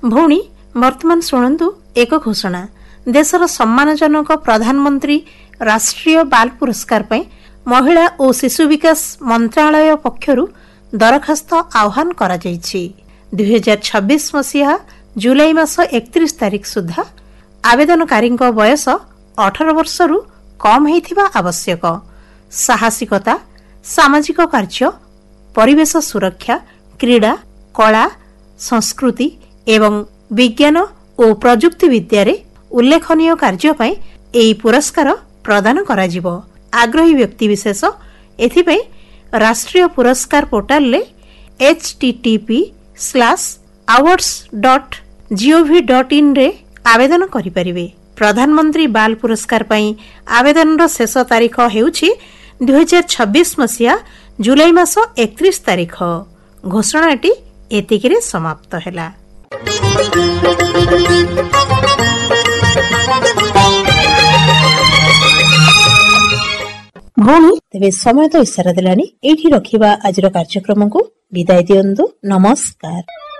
भौणी वर्तमान शुणु एक घोषणा। देशर सम्मानजनक प्रधानमंत्री राष्ट्रीय बाल पुरस्कार पर महिला और शिशु विकास मंत्रालय पक्षरु दरखास्त आह्वान करा जायछि। 2026 मसीहा जुलाई मास 31 तारिख सुधा आवेदनकारी बयस 18 वर्षरु कम हेथिबा आवश्यक। साहसिकता, सामाजिक कार्य, परिवेश सुरक्षा, क्रीड़ा, कला, संस्कृति एवं विज्ञान और प्रजुक्ति विद्या रे उल्लेखनीय कार्य पई एई पुरस्कार प्रदान करा जिवो। आग्रही व्यक्ति विशेष एथिपई राष्ट्रीय पुरस्कार पोर्टल ले http:/awards.gov.in रे आवेदन करि परिबे। प्रधानमंत्री बाल पुरस्कार पई आवेदन रो शेष तारीख हेउछि 2026 मसीहा जुलाई मास 31 तारीख। घोषणाटी एतिकिरे समाप्त हैला। भौणी तेबे समय तो इशारा देलानी एठी रखिबा आजिर कार्यक्रम को विदाय दियंतु। नमस्कार।